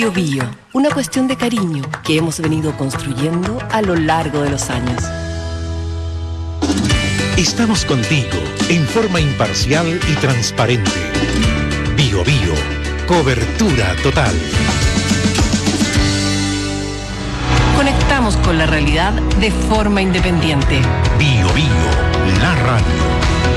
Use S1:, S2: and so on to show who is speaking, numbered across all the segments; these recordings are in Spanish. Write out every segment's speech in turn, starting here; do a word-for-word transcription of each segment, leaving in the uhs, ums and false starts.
S1: Bio Bio, una cuestión de cariño que hemos venido construyendo a lo largo de los años.
S2: Estamos contigo en forma imparcial y transparente. Bio Bio, cobertura total.
S1: Conectamos con la realidad de forma independiente.
S2: Bio Bio, la radio.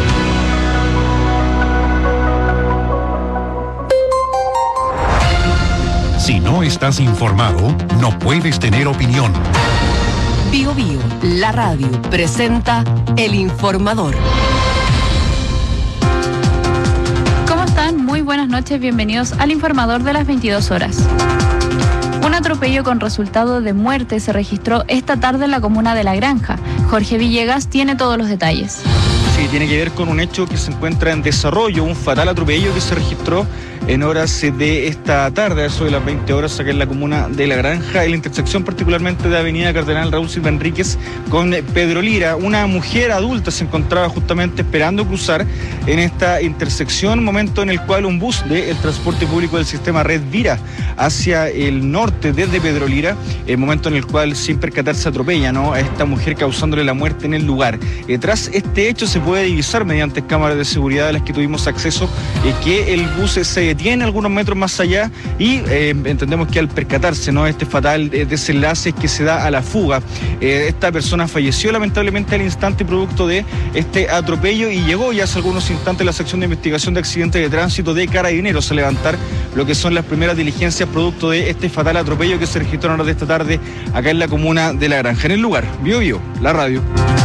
S2: Si no estás informado, no puedes tener opinión.
S1: Bio Bio, la radio, presenta El Informador.
S3: ¿Cómo están? Muy buenas noches, bienvenidos al Informador de las veintidós horas. Un atropello con resultado de muerte se registró esta tarde en la comuna de La Granja. Jorge Villegas tiene todos los detalles.
S4: Sí, tiene que ver con un hecho que se encuentra en desarrollo, un fatal atropello que se registró en horas de esta tarde, a eso de las veinte horas, acá en la comuna de La Granja, en la intersección particularmente de Avenida Cardenal Raúl Silva Enríquez con Pedro Lira. Una mujer adulta se encontraba justamente esperando cruzar en esta intersección, momento en el cual un bus del transporte público del sistema Red vira hacia el norte desde Pedro Lira, el momento en el cual sin percatarse atropella, ¿no?, a esta mujer, causándole la muerte en el lugar. Eh, tras este hecho se puede divisar mediante cámaras de seguridad a las que tuvimos acceso eh, que el bus se detiene algunos metros más allá y eh, entendemos que al percatarse, ¿no?, este fatal eh, desenlace que se da a la fuga, eh, esta persona falleció lamentablemente al instante producto de este atropello y llegó ya hace algunos instantes la sección de investigación de accidentes de tránsito de Carabineros a levantar lo que son las primeras diligencias producto de este fatal atropello que se registró en horas de esta tarde acá en la comuna de La Granja. En el lugar, Bio Bio, la radio.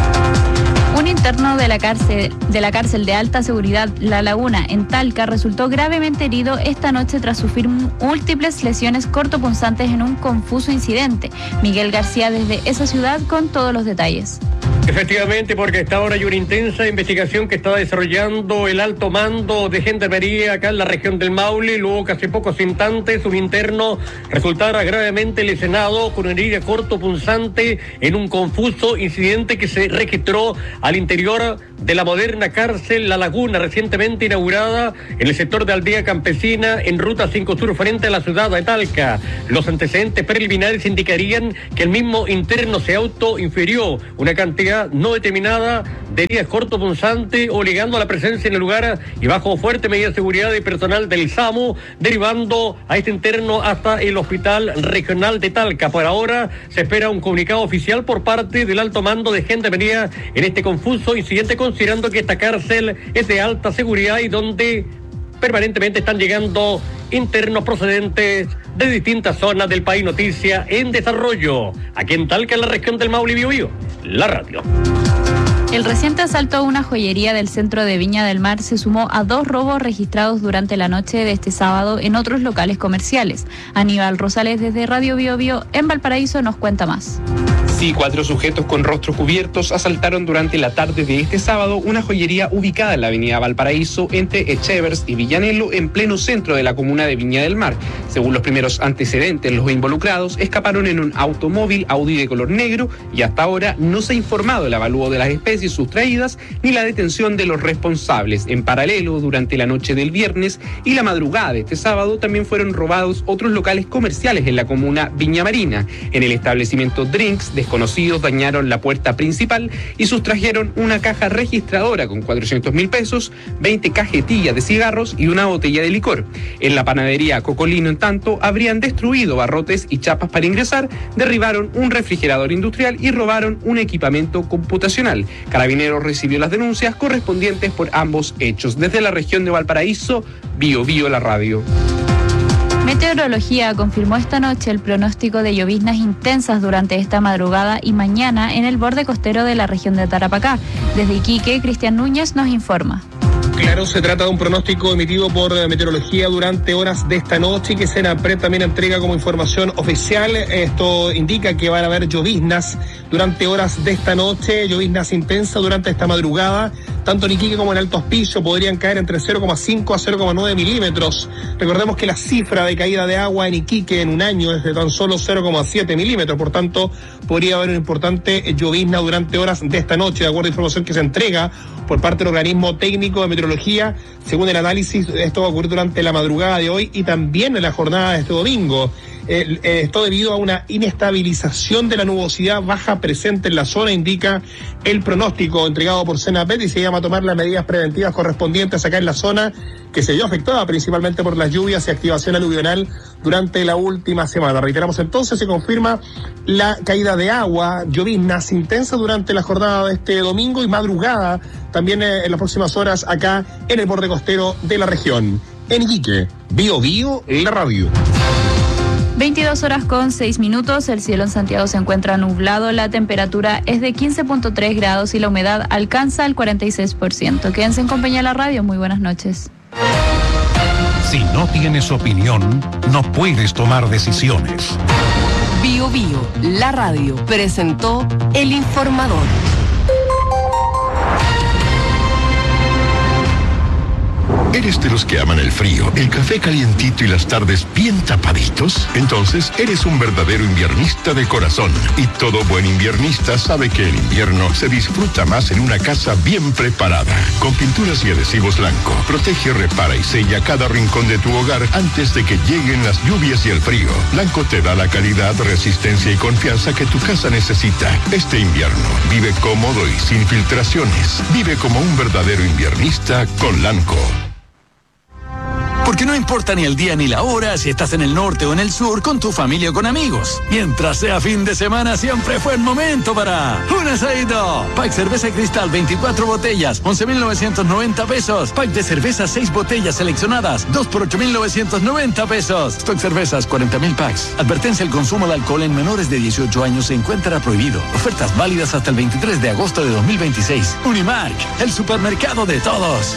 S3: Un interno de la cárcel de la cárcel de alta seguridad La Laguna en Talca resultó gravemente herido esta noche tras sufrir múltiples lesiones cortopunzantes en un confuso incidente. Miguel García desde esa ciudad con todos los detalles.
S5: Efectivamente, porque hasta ahora hay una intensa investigación que está desarrollando el alto mando de Gendarmería acá en la región del Maule, luego que hace pocos instantes un interno resultara gravemente lesionado con una herida cortopunzante en un confuso incidente que se registró al interior de la moderna cárcel La Laguna, recientemente inaugurada en el sector de Aldea Campesina, en Ruta cinco Sur, frente a la ciudad de Talca. Los antecedentes preliminares indicarían que el mismo interno se autoinfirió una cantidad no determinada de heridas cortopunzantes, obligando a la presencia en el lugar y bajo fuerte medida de seguridad de personal del SAMU, derivando a este interno hasta el Hospital Regional de Talca. Por ahora se espera un comunicado oficial por parte del alto mando de Gendarmería en este confuso incidente, considerando que esta cárcel es de alta seguridad y donde permanentemente están llegando internos procedentes de distintas zonas del país. Noticia en desarrollo aquí en Talca, en la región del Maule. Bio Bio, la radio.
S3: El reciente asalto a una joyería del centro de Viña del Mar se sumó a dos robos registrados durante la noche de este sábado en otros locales comerciales. Aníbal Rosales desde Radio Bio Bio en Valparaíso nos cuenta más.
S6: Sí, cuatro sujetos con rostros cubiertos asaltaron durante la tarde de este sábado una joyería ubicada en la avenida Valparaíso entre Echevers y Villanelo, en pleno centro de la comuna de Viña del Mar. Según los primeros antecedentes, los involucrados escaparon en un automóvil Audi de color negro y hasta ahora no se ha informado el avalúo de las especies sustraídas ni la detención de los responsables. En paralelo, durante la noche del viernes y la madrugada de este sábado también fueron robados otros locales comerciales en la comuna Viña Marina. En el establecimiento Drinks, desconocidos dañaron la puerta principal y sustrajeron una caja registradora con cuatrocientos mil pesos, veinte cajetillas de cigarros y una botella de licor. En la panadería Cocolino, en tanto, habrían destruido barrotes y chapas para ingresar, derribaron un refrigerador industrial y robaron un equipamiento computacional. Carabineros recibió las denuncias correspondientes por ambos hechos. Desde la región de Valparaíso, Bio Bio, la radio.
S3: Meteorología confirmó esta noche el pronóstico de lloviznas intensas durante esta madrugada y mañana en el borde costero de la región de Tarapacá. Desde Iquique, Cristian Núñez nos informa.
S7: Claro, se trata de un pronóstico emitido por Meteorología durante horas de esta noche y que Senapred también entrega como información oficial. Esto indica que van a haber lloviznas durante horas de esta noche, lloviznas intensas durante esta madrugada. Tanto en Iquique como en Alto Hospicio podrían caer entre cero coma cinco a cero coma nueve milímetros. Recordemos que la cifra de caída de agua en Iquique en un año es de tan solo cero coma siete milímetros. Por tanto, podría haber una importante llovizna durante horas de esta noche, de acuerdo a información que se entrega por parte del organismo técnico de meteorología. Según el análisis, esto va a ocurrir durante la madrugada de hoy y también en la jornada de este domingo. Eh, eh, esto debido a una inestabilización de la nubosidad baja presente en la zona, indica el pronóstico entregado por Senapet, y se llama a tomar las medidas preventivas correspondientes acá en la zona, que se vio afectada principalmente por las lluvias y activación aluvional durante la última semana. Reiteramos entonces, se confirma la caída de agua, lloviznas intensas durante la jornada de este domingo y madrugada también eh, en las próximas horas acá en el borde costero de la región. En Iquique, Bio Bio, la radio.
S3: veintidós horas con seis minutos, el cielo en Santiago se encuentra nublado, la temperatura es de quince punto tres grados y la humedad alcanza el cuarenta y seis por ciento. Quédense en compañía de la radio, muy buenas noches.
S2: Si no tienes opinión, no puedes tomar decisiones.
S1: Bio Bio, la radio, presentó El Informador.
S8: ¿Eres de los que aman el frío, el café calientito y las tardes bien tapaditos? Entonces, eres un verdadero inviernista de corazón. Y todo buen inviernista sabe que el invierno se disfruta más en una casa bien preparada. Con pinturas y adhesivos Blanco, protege, repara y sella cada rincón de tu hogar antes de que lleguen las lluvias y el frío. Blanco te da la calidad, resistencia y confianza que tu casa necesita. Este invierno, vive cómodo y sin filtraciones. Vive como un verdadero inviernista con Blanco.
S9: Porque no importa ni el día ni la hora, si estás en el norte o en el sur, con tu familia o con amigos. Mientras sea fin de semana, siempre fue el momento para un asadito. Pack cerveza Cristal, veinticuatro botellas, once mil novecientos noventa pesos. Pack de cerveza, seis botellas seleccionadas, dos por ocho mil novecientos noventa pesos. Stock cervezas, cuarenta mil packs. Advertencia: el consumo de alcohol en menores de dieciocho años se encuentra prohibido. Ofertas válidas hasta el veintitrés de agosto de dos mil veintiséis. Unimark, el supermercado de todos.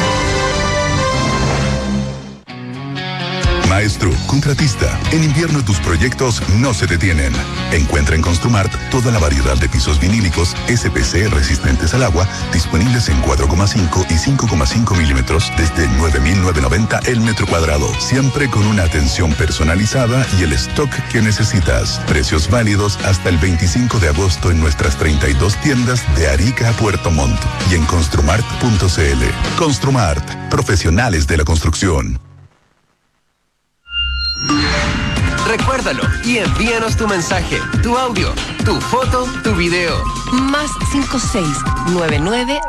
S10: Maestro, contratista, en invierno tus proyectos no se detienen. Encuentra en Construmart toda la variedad de pisos vinílicos S P C resistentes al agua, disponibles en cuatro coma cinco y cinco coma cinco milímetros desde nueve mil novecientos noventa el metro cuadrado. Siempre con una atención personalizada y el stock que necesitas. Precios válidos hasta el veinticinco de agosto en nuestras treinta y dos tiendas de Arica a Puerto Montt y en construmart punto c l. Construmart, profesionales de la construcción.
S11: Recuérdalo y envíanos tu mensaje, tu audio, tu foto, tu video.
S1: Más cinco seis nueve nueve